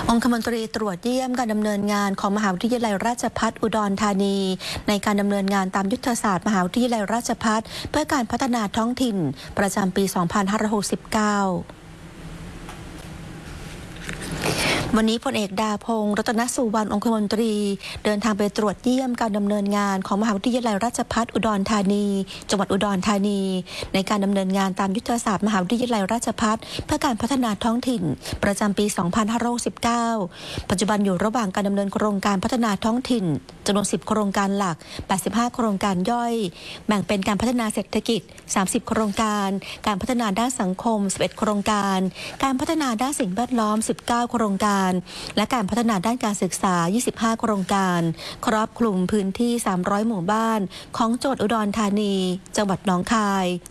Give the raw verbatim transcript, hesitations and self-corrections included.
องคมนตรีตรวจเยี่ยมการดำเนินงานของมหาวิทยาลัยราชภัฏอุดรธานีในการดำเนินงานตามยุทธศาสตร์มหาวิทยาลัยราชภัฏเพื่อการพัฒนาท้องถิ่นประจำปี สองพันห้าร้อยหกสิบเก้า วันนี้พลเอกดาพงษ์รัตนสุวรรณองคมนตรีเดินทางไปตรวจเยี่ยมการดำเนินงานของมหาวิทยาลัยราชภัฏอุดรธานีจังหวัดอุดรธานีในการดำเนินงานตามยุทธศาสตร์มหาวิทยาลัยราชภัฏเพื่อการพัฒนาท้องถิ่นประจำปี สองพันห้าร้อยหกสิบเก้า ปัจจุบันอยู่ระหว่างการดำเนินโครงการพัฒนาท้องถิ่นจำนวนสิบโครงการหลักแปดสิบห้าโครงการย่อยแบ่งเป็นการพัฒนาเศรษฐกิจสามสิบโครงการการพัฒนาด้านสังคมสิบเอ็ดโครงการการพัฒนาด้านสิ่งแวดล้อมสิบเก้าโครงการและการพัฒนาด้านการศึกษายี่สิบห้าโครงการครอบคลุมพื้นที่สามร้อยหมู่บ้านของจังหวัดอุดรธานีจังหวัดหนองคาย